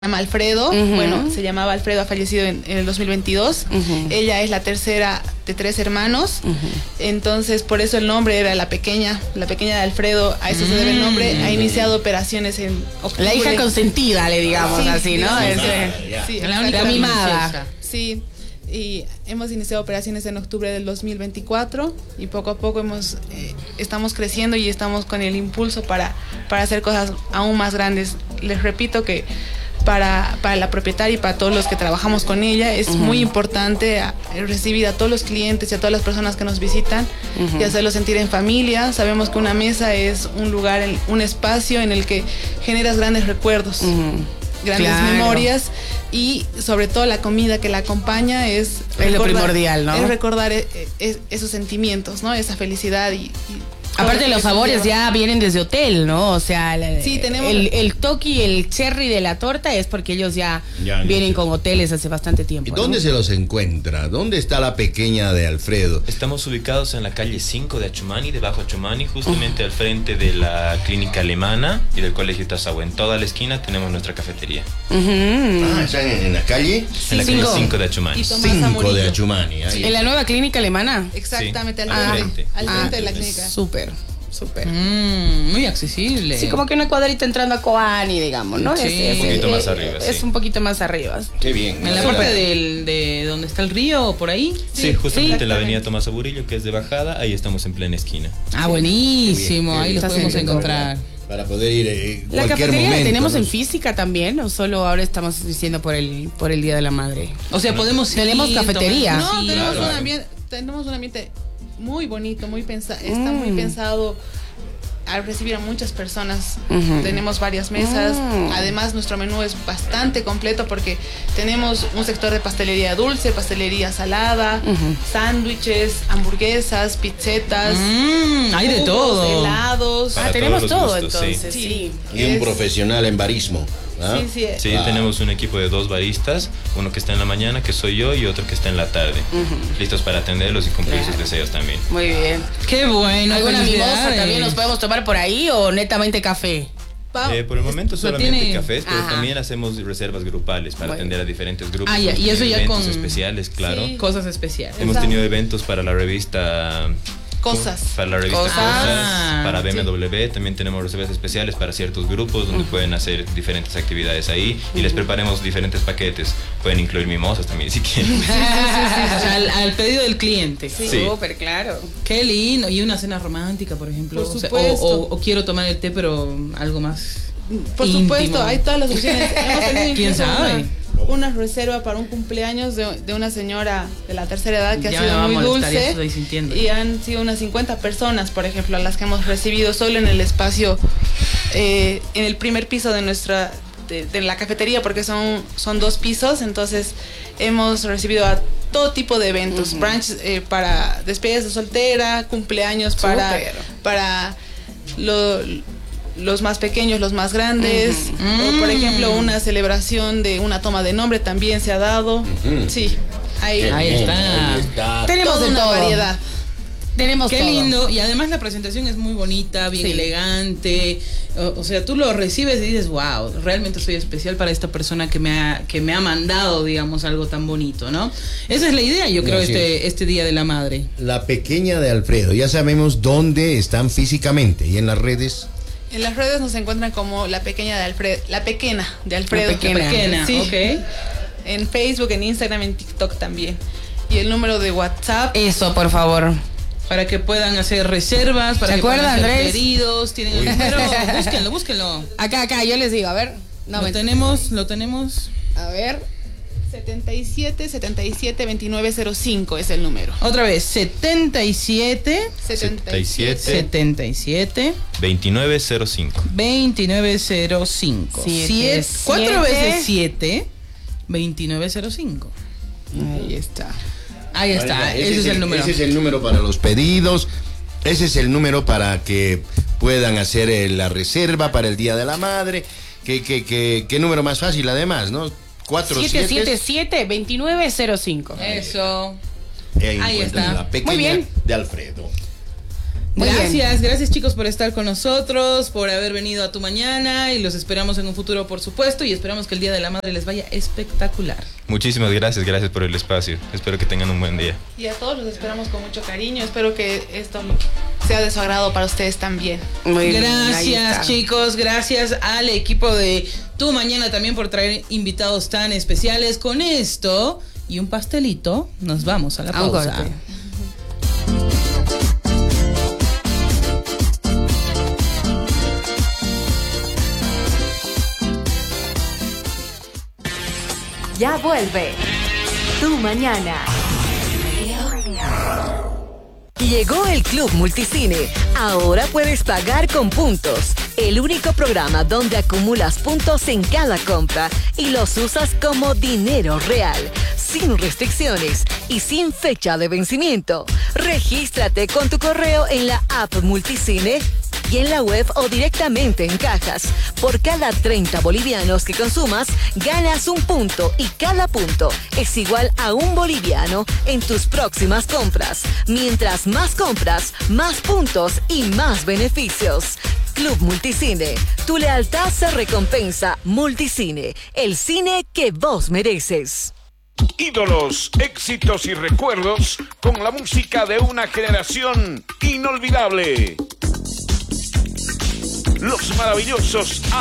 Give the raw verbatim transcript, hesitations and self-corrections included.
llama Alfredo, Uh-huh. bueno, se llamaba Alfredo, ha fallecido en, en el dos mil veintidós. Uh-huh. Ella es la tercera de tres hermanos, uh-huh. Entonces por eso el nombre era la pequeña, la pequeña de Alfredo, a eso mm. se debe el nombre. Ha iniciado operaciones en octubre. La hija consentida, le digamos, sí, sí, así, ¿no? Sí, es, sí, la única mimada. Sí, y hemos iniciado operaciones en octubre del dos mil veinticuatro y poco a poco hemos eh, estamos creciendo y estamos con el impulso para, para hacer cosas aún más grandes. Les repito que Para, para la propietaria y para todos los que trabajamos con ella es uh-huh. muy importante a, a recibir a todos los clientes y a todas las personas que nos visitan uh-huh. y hacerlos sentir en familia. Sabemos que una mesa es un lugar, un espacio en el que generas grandes recuerdos, uh-huh. grandes claro. memorias, y sobre todo la comida que la acompaña es, es recordar, lo primordial, ¿no? Es recordar es, es, esos sentimientos, ¿no? Esa felicidad y, y aparte los sabores ya vienen desde hotel, ¿no? O sea, el, sí, tenemos... el, el toqui, el cherry de la torta es porque ellos ya, ya vienen con hoteles hace bastante tiempo. ¿Y dónde ¿no? se los encuentra? ¿Dónde está la pequeña de Alfredo? Estamos ubicados en la calle cinco de Achumani, debajo de Achumani, justamente uh. al frente de la clínica alemana y del colegio Tazahua. En toda la esquina tenemos nuestra cafetería. Uh-huh. Ah, ¿están en, en la calle? En la calle cinco de Achumani. cinco de Achumani. Ahí. ¿En la nueva clínica alemana? Exactamente, sí, al ah, frente, al frente ah, de la clínica. Súper. Súper. Mm, muy accesible. Sí, como que un cuadrito entrando a Coani, digamos, ¿no? Sí, es, es, un poquito es, más arriba. Es sí. un poquito más arriba. Qué bien. En la parte del, de donde está el río, por ahí. Sí, sí justamente sí. en la avenida Tomás Aburillo, que es de bajada, ahí estamos en plena esquina. Ah, buenísimo, qué bien, qué ahí los podemos encontrar. Para poder ir eh, la cualquier cafetería momento. ¿La tenemos ¿no? en física también o solo ahora estamos diciendo por el por el Día de la Madre? O sea, podemos tenemos ir, cafetería. No, sí, tenemos, claro. un ambiente, tenemos un ambiente muy bonito, muy pensa, está mm. muy pensado al recibir a muchas personas. Uh-huh. Tenemos varias mesas. Uh-huh. Además, nuestro menú es bastante completo porque tenemos un sector de pastelería dulce, pastelería salada, uh-huh. sándwiches, hamburguesas, pizzetas. Mm, hay de jugos, todo. Helados. Ah, tenemos todo gustos, entonces. Sí. Sí. Y un es... profesional en barismo. ¿Ah? Sí, sí, sí ah. tenemos un equipo de dos baristas, uno que está en la mañana, que soy yo, y otro que está en la tarde, uh-huh. listos para atenderlos y cumplir claro. sus deseos también. Muy bien. Qué bueno. ¿Alguna mimosa también nos podemos tomar por ahí o netamente café? Eh, por el momento solamente tiene... cafés, pero Ajá. también hacemos reservas grupales para bueno. atender a diferentes grupos. Ah, ya, y eso ya eventos con especiales, claro. Sí. Cosas especiales. Hemos Exacto. tenido eventos para la revista Cosas. Para la revista Cosas, Cosas para B M W, sí. También tenemos reservas especiales para ciertos grupos donde uh-huh. pueden hacer diferentes actividades ahí y uh-huh. les preparemos diferentes paquetes. Pueden incluir mimosas también si quieren. Sí, sí, sí, sí. O sea, al, al pedido del cliente. Sí, sí. súper claro. Qué lindo. Y una cena romántica, por ejemplo. Por o, sea, supuesto. o, o, o quiero tomar el té, pero algo más Por íntimo. supuesto, hay todas las opciones. Hemos tenido ¿Quién sabe? Una, una reserva para un cumpleaños de, de una señora de la tercera edad que ya ha sido muy dulce y han sido unas cincuenta personas, por ejemplo, a las que hemos recibido solo en el espacio, eh, en el primer piso de nuestra de, de la cafetería, porque son, son dos pisos. Entonces hemos recibido a todo tipo de eventos, uh-huh. brunch eh, para despedidas de soltera, cumpleaños para, para lo, los más pequeños, los más grandes, uh-huh. o por ejemplo una celebración de una toma de nombre también se ha dado. Uh-huh. Sí, ahí, ahí, está. ahí está. Tenemos toda de una todo. variedad. Tenemos Qué todo. lindo, y además la presentación es muy bonita, bien sí. elegante. O, o sea, tú lo recibes y dices, wow, realmente soy especial para esta persona que me ha, que me ha mandado, digamos, algo tan bonito, ¿no? Esa es la idea, yo creo, Así este, es. este Día de la Madre. La pequeña de Alfredo, ya sabemos dónde están físicamente y en las redes. En las redes nos encuentran como la pequeña de Alfredo, la pequeña de Alfredo. La pequeña, la pequeña sí. okay. En Facebook, en Instagram, en TikTok también. Y el número de WhatsApp. Eso, por favor. Para que puedan hacer reservas, para ¿Se que puedan hacer Andrés? pedidos, tienen el número, búsquenlo, búsquenlo. Acá, acá, yo les digo, a ver. No, lo me... tenemos, lo tenemos. A ver. setenta y siete, setenta y siete, veintinueve cero cinco es el número. Otra vez, setenta y siete, setenta y siete, setenta y siete, veintinueve cero cinco. veintinueve cero cinco. Siete, cuatro siete. veces siete, veintinueve cero cinco. Ahí está. Ahí está, ese, ese es el, el número. Ese es el número para los pedidos, ese es el número para que puedan hacer eh, la reserva para el Día de la Madre. ¿Qué, qué, qué, qué número más fácil además, no? siete siete siete, veintinueve cero cinco. Eso. Ahí, Ahí está. La pequeña Muy bien. de Alfredo. Muy gracias, bien. gracias chicos por estar con nosotros, por haber venido a Tu Mañana y los esperamos en un futuro, por supuesto, y esperamos que el Día de la Madre les vaya espectacular. Muchísimas gracias, gracias por el espacio. Espero que tengan un buen día. Y a todos los esperamos con mucho cariño. Espero que esto sea de su agrado para ustedes también. Muy bien, ahí Gracias está. chicos, gracias al equipo de Tu Mañana también por traer invitados tan especiales. Con esto y un pastelito, nos vamos a la A un pausa. corte. Ya vuelve Tu Mañana. Llegó el Club Multicine. Ahora puedes pagar con puntos. El único programa donde acumulas puntos en cada compra y los usas como dinero real, sin restricciones y sin fecha de vencimiento. Regístrate con tu correo en la app Multicine y en la web o directamente en cajas. Por cada treinta bolivianos que consumas, ganas un punto y cada punto es igual a un boliviano en tus próximas compras. Mientras más compras, más puntos y más beneficios. Club Multicine. Tu lealtad se recompensa. Multicine, el cine que vos mereces. Ídolos, éxitos y recuerdos con la música de una generación inolvidable. Los maravillosos